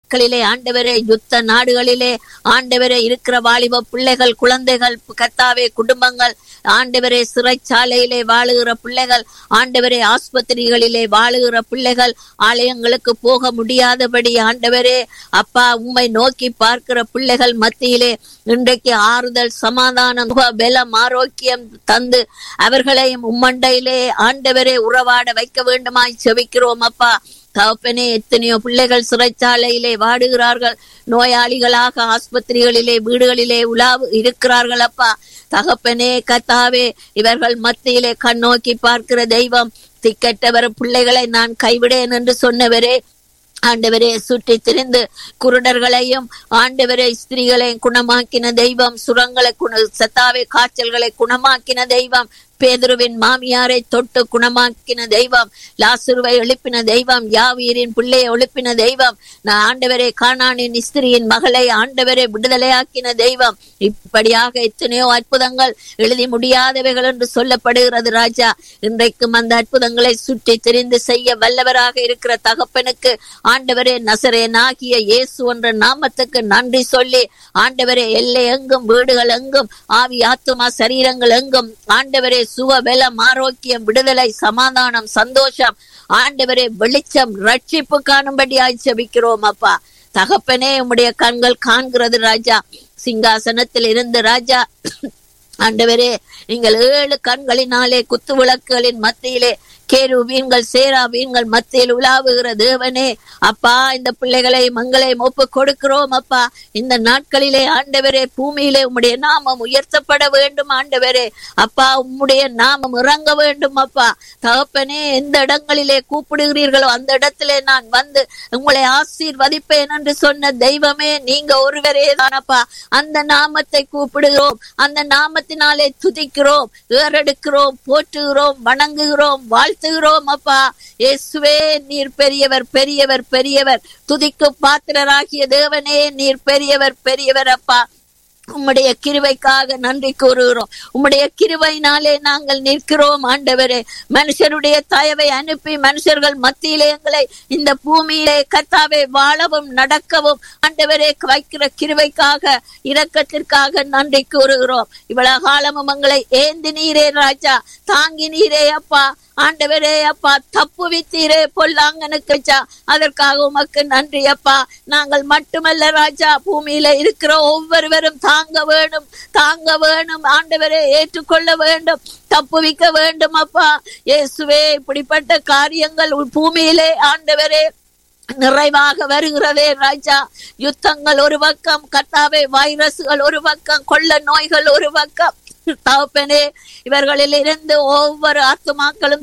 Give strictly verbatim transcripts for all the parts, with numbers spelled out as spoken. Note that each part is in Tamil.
நாட்களிலே ஆண்டவரே யுத்த நாடுகளிலே ஆண்டவரே இருக்கிற வாலிப பிள்ளைகள், குழந்தைகள், கர்த்தாவே குடும்பங்கள், ஆண்டவரே சிறைச்சாலையிலே வாழுகிற பிள்ளைகள், ஆண்டவரே ஆஸ்பத்திரிகளிலே வாழுகிற பிள்ளைகள், ஆலயங்களுக்கு போக முடியாதபடி ஆண்டவரே அப்பா உம்மை நோக்கி பார்க்கிற பிள்ளைகள் மத்தியிலே இன்றைக்கு ஆறுதல், சமாதானம், பலம், ஆரோக்கியம் தந்து அவர்களையும் உம்மண்டையிலே ஆண்டவரே உறவாட வைக்க வேண்டுமாய் செபிக்கிறோம் அப்பா. தகப்பனே, எத்தனையோ பிள்ளைகள் சிறைச்சாலையிலே வாடுகிறார்கள், நோயாளிகளாக ஆஸ்பத்திரிகளிலே வீடுகளிலே உலாவு இருக்கிறார்கள் அப்பா. தகப்பனே கர்த்தாவே, இவர்கள் மத்தியிலே கண்ணோக்கி பார்க்கிற தெய்வம், திக்கற்றவர் பிள்ளைகளை நான் கைவிடேன் என்று சொன்னவரே ஆண்டவரே, சுற்றி திரிந்து குருடர்களையும் ஆண்டவரே ஸ்திரீகளையும் குணமாக்கின தெய்வம், சுரங்களை குண சத்தாவே காய்ச்சல்களை குணமாக்கின தெய்வம், பேதுருவின் மாமியாரை தொட்டு குணமாக்கின தெய்வம், லாசருவை எழுப்பின தெய்வம், யாவீரின் பிள்ளையை எழுப்பின தெய்வம், நான் ஆண்டவரே கானானின் ஸ்திரியின் மகளை ஆண்டவரே விடுதலையாக்கின தெய்வம். இப்படியாக எத்தனையோ அற்புதங்கள் எழுதி முடியாதவைகள் என்று சொல்லப்படுகிறது ராஜா. இன்றைக்கும் அந்த அற்புதங்களை சுற்றி திரிந்து செய்ய வல்லவராக இருக்கிற தகப்பனுக்கு ஆண்டவரே நசரேயனாகிய இயேசு என்ற நாமத்துக்கு நன்றி சொல்லி ஆண்டவரே எல்லை எங்கும், வீடுகள் எங்கும், ஆவி ஆத்துமா சரீரங்கள் எங்கும் ஆண்டவரே சுக பலம், ஆரோக்கியம், விடுதலை, சமாதானம், சந்தோஷம், ஆண்டவரே வெளிச்சம், ரட்சிப்பு காணும்படியாய் ஜெபிக்கிறோம் அப்பா. தகப்பனே, உம்முடைய கண்கள் காண்கிறது ராஜா. சிங்காசனத்தில் இருந்து ராஜா ஆண்டவரே நீங்கள் ஏழு கண்களினாலே குத்து விளக்குகளின் மத்தியிலே கேருபீன்கள், சேராபீன்கள் மத்தியில் உலாவுகிற தேவனே அப்பா, இந்த பிள்ளைகளை மங்களையும் ஒப்பு கொடுக்கிறோம் அப்பா. இந்த நாட்களிலே ஆண்டவரே பூமியிலே உம்முடைய நாமம் உயர்த்தப்பட வேண்டும் ஆண்டவரே அப்பா. உம்முடைய நாமம் இறங்க வேண்டும் அப்பா. தகப்பனே, எந்த இடங்களிலே கூப்பிடுகிறீர்களோ அந்த இடத்திலே நான் வந்து உங்களை ஆசீர்வதிப்பேன் என்று சொன்ன தெய்வமே நீங்க ஒருவரே தானப்பா. அந்த நாமத்தை கூப்பிடுகிறோம், அந்த நாமத்தினாலே துதிக்கிறோம், ஏறெடுக்கிறோம், போற்றுகிறோம், வணங்குகிறோம், வாழ்த்துகிறோம் அப்பா. இயேசுவே, நீர் பெரியவர், பெரியவர், பெரியவர். துதிக்கு பாத்திரராகிய தேவனே, நீர் பெரியவர், பெரியவர் அப்பா. உம்முடைய கிருபைக்காக நன்றி கூறுகிறோம். உம்முடைய கிருபையினாலே நாங்கள் நிற்கிறோம் ஆண்டவரே. மனுஷருடைய தயவை அனுப்பி மனுஷர்கள் மத்தியிலே எங்களை இந்த பூமியிலே கர்த்தாவே வாழவும் நடக்கவும் ஆண்டவரே வைக்கிற கிருபைக்காக, இரக்கத்திற்காக நன்றி கூறுகிறோம். இவ்வளவு காலமும் எங்களை ஏந்தி நீரே ராஜா, தாங்கி நீரே அப்பா. ஆண்டவரே அப்பா, தப்பு வித்தீரே பொல்லாங்கனுக்கு அதற்காக உமக்கு நன்றி அப்பா. நாங்கள் மட்டுமல்ல ராஜா, பூமியில இருக்கிற ஒவ்வொருவரும் தாங்க வேணும், தாங்க வேணும் ஆண்டவரே, ஏற்றுக்கொள்ள வேண்டும், தப்புவிக்க வேண்டும் அப்பா. இயேசுவே, இப்படிப்பட்ட காரியங்கள் பூமியிலே ஆண்டவரே நிறைவாக வருகிறதே ராஜா. யுத்தங்கள் ஒரு பக்கம், கர்த்தாவே வைரஸ்கள் ஒரு பக்கம், கொள்ள நோய்கள் ஒரு பக்கம். தகப்பனே, இவர்களில் இருந்து ஒவ்வொரு ஆத்துமாக்களும்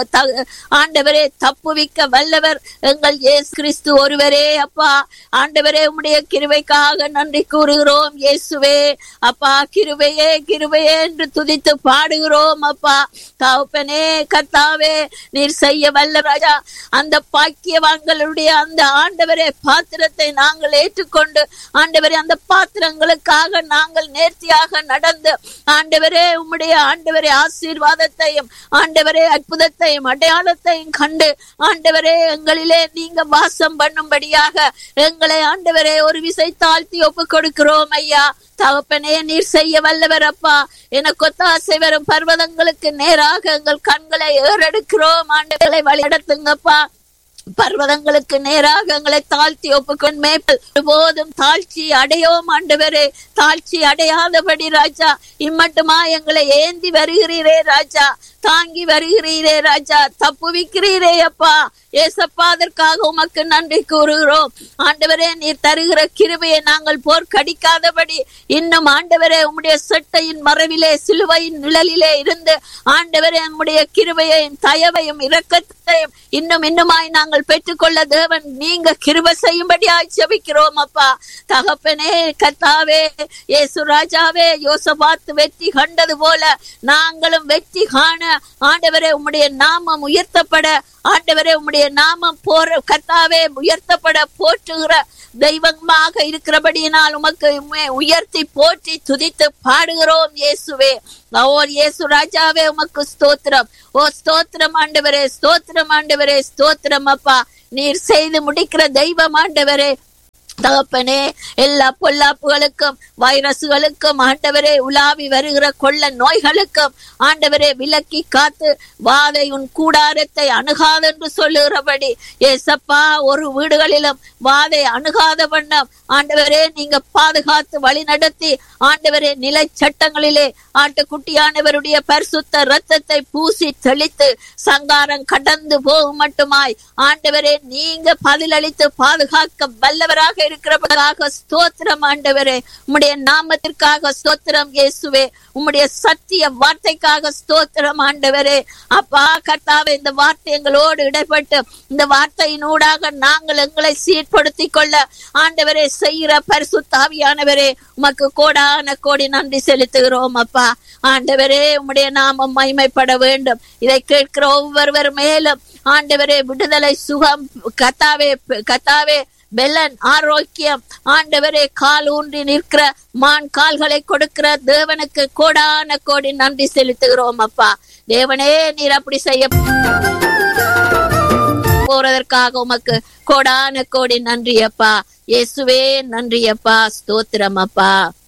ஆண்டவரே தப்புவிக்க வல்லவர் எங்கள் இயேசு கிறிஸ்து ஒருவரே அப்பா. ஆண்டவரே, உம்முடைய கிருபைக்காக நன்றி கூறுகிறோம் இயேசுவே அப்பா. கிருபையே, கிருபையே என்று துதித்து பாடுகிறோம் அப்பா. தகப்பனே கர்த்தாவே, நீர் செய்ய வல்ல ராஜா. அந்த பாக்கியவான்களுடைய அந்த ஆண்டவரே பாத்திரத்தை நாங்கள் ஏற்றுக்கொண்டு ஆண்டவரே அந்த பாத்திரங்களுக்காக நாங்கள் நேர்த்தியாக நடந்து ஆண்டவரே உம்முடைய ஆண்டவரே ஆசீர்வாதத்தையும் ஆண்டவரே அற்புதத்தையும் அடையாளத்தையும் கண்டு ஆண்டவரே எங்களிலே நீங்க வாசம் பண்ணும்படியாக எங்களை ஆண்டவரே ஒரு விசை தாழ்த்தி ஒப்பு கொடுக்கிறோம் ஐயா. தகப்பனே, நீர் செய்ய வல்லவர் அப்பா. எனக்கு ஒத்தாசை வரும் பர்வதங்களுக்கு நேராக எங்கள் கண்களை ஏறெடுக்கிறோம். ஆண்டவர்களை வழிநடத்துங்கப்பா. பர்வதங்களுக்கு நேராக எங்களை தாழ்த்தி ஒப்புக்கொண்டு போதும் தாழ்ச்சி அடையோம் ஆண்டவரே. தாழ்ச்சி அடையாதபடி ராஜா இம்மட்டுமா எங்களை ஏந்தி வருகிறீரே ராஜா, தாங்கி வருகிறீரே ராஜா, தப்புவிக்கிறீரே அப்பா. ஏசப்பா, அதற்காக உமக்கு நன்றி கூறுகிறோம் ஆண்டவரே. நீர் தருகிற கிருபையை நாங்கள் போர்க்கடிக்காதபடி இன்னும் ஆண்டவரே உம்முடைய செட்டையின் மறைவிலே சிலுவையின் நிழலிலே இருந்து ஆண்டவரே உம்முடைய கிருபையையும் தயவையும் இரக்கத்தையும் இன்னும் இன்னுமாய் நாங்கள் பெற்றுக்கொள்ள தேவன் நீங்க கிருபை செய்யும்படியாய் ஜெபிக்கிறோம் அப்பா. தகப்பனே கர்த்தாவே, இயேசு ராஜாவே, யோசபாத் வெற்றி கண்டது போல நாங்களும் வெற்றி காண ஆண்டவரே உம்முடைய நாமம் உயர்த்தப்பட, ஆண்டவரே உம்முடைய நாமம் போற கர்த்தாவே உயர்த்தப்பட போற்றுகிற தெய்வமாக இருக்கிறபடியினால் உமக்கு உயர்த்தி போற்றி துதித்து பாடுகிறோம் இயேசுவே. ஓ இயேசு ராஜாவே, உமக்கு ஸ்தோத்திரம். ஓ ஸ்தோத்திரம் ஆண்டவரே, ஸ்தோத்திரம் ஆண்டவரே, ஸ்தோத்திரம் அப்பா. நீர் செய்து முடிக்கிற தெய்வம் ஆண்டவரே. தகப்பனே, எல்லா பொல்லாப்புகளுக்கும் வைரசுகளுக்கும் ஆண்டவரே உலாவி வருகிற கொள்ள நோய்களுக்கும் ஆண்டவரே விலக்கி காத்து வாதை உன் கூடாரத்தை அணுகாது என்று சொல்லுகிறபடி ஏசப்பா ஒரு வீடுகளிலும் வாதை அணுகாத வண்ணம் ஆண்டவரே நீங்க பாதுகாத்து வழி நடத்தி ஆண்டவரே நிலை சட்டங்களிலே ஆட்டுக்குட்டியானவருடைய பரிசுத்த இரத்தத்தை பூசி தெளித்து சங்காரம் கடந்து போகும் மட்டுமாய் ஆண்டவரே நீங்க பதிலளித்து பாதுகாக்க வல்லவராக இருக்கிறவராக ஸ்தோத்திரம் ஆண்டவரே. உம்முடைய நாமத்திற்காக ஸ்தோத்திரம் இயேசுவே. உம்முடைய சத்திய வார்த்தைக்காக ஸ்தோத்திரம் ஆண்டவரே. அப்பா கர்த்தாவே, இந்த வார்த்தை எங்களோடு இடைப்பட்டு இந்த வார்த்தையினூடாக நாங்கள் எங்களை சீர்படுத்தி கொள்ள ஆண்டவரே செய்கிற பரிசுத்த ஆவியானவரே உமக்கு கோடான கோடி நன்றி செலுத்துகிறோம். அப்பா ஆண்டவரே, உம்முடைய நாமம் மகிமைப்பட வேண்டும். இதை கேட்கிற ஒவ்வொருவர் மேலும் ஆண்டவரே விடுதலை, சுகம், கத்தாவே கத்தாவே பெலன், ஆரோக்கியம் ஆண்டவரே, கால் ஊன்றி நிற்கிற மான் கால்களை கொடுக்கிற தேவனுக்கு கோடான கோடி நன்றி செலுத்துகிறோம். அப்பா தேவனே, நீர் அப்படி செய்ய போறதற்காக உமக்கு கோடான கோடி நன்றி அப்பா. இயேசுவே நன்றி அப்பா, ஸ்தோத்திரம் அப்பா.